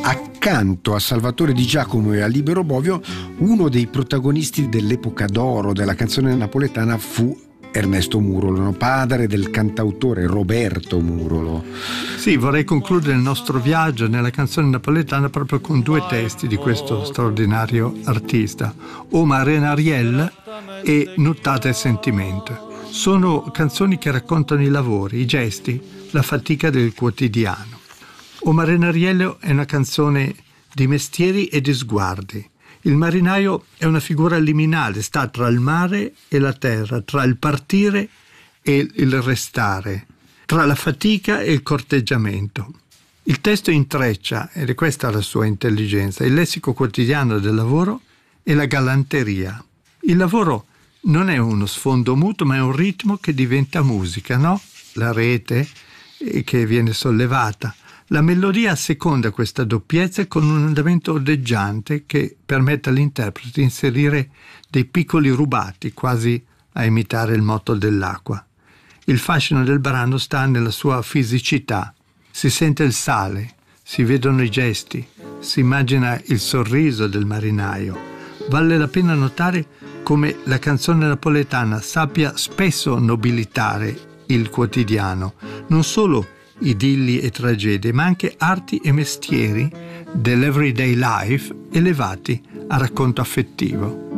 accanto a Salvatore Di Giacomo e a Libero Bovio, uno dei protagonisti dell'epoca d'oro della canzone napoletana fu Ernesto Murolo, padre del cantautore Roberto Murolo. Sì, vorrei concludere il nostro viaggio nella canzone napoletana proprio con due testi di questo straordinario artista, O Marinariel e Nuttata e Sentimento. Sono canzoni che raccontano i lavori, i gesti, la fatica del quotidiano. O Marinariello è una canzone di mestieri e di sguardi. Il marinaio è una figura liminale, sta tra il mare e la terra, tra il partire e il restare, tra la fatica e il corteggiamento. Il testo intreccia, ed è questa la sua intelligenza, il lessico quotidiano del lavoro e la galanteria. Il lavoro non è uno sfondo muto, ma è un ritmo che diventa musica, no? La rete che viene sollevata. La melodia asseconda questa doppiezza con un andamento ondeggiante che permette all'interprete di inserire dei piccoli rubati, quasi a imitare il moto dell'acqua. Il fascino del brano sta nella sua fisicità. Si sente il sale, si vedono i gesti, si immagina il sorriso del marinaio. Vale la pena notare come la canzone napoletana sappia spesso nobilitare il quotidiano, non solo idilli e tragedie, ma anche arti e mestieri dell'everyday life elevati a racconto affettivo.